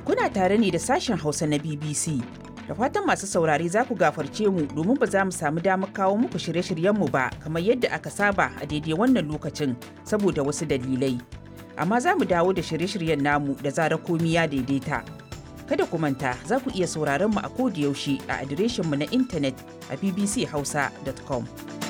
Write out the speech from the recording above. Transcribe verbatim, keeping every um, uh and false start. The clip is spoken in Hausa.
Kuna tare ne da sashen Hausa na B B C. Da fatan masu saurare za ku gafarce mu domin ba za mu samu damar kawo muku shirye-shiryenmu ba kamar yadda aka saba a daidai wannan lokacin saboda wasu dalilai. Amma za mu dawo da shirye-shiryen namu da zarar komi ya daidaita. Kada ku manta za ku iya sauraron mu a koda yaushe a adireshinmu na intanet a b b c hausa dot com.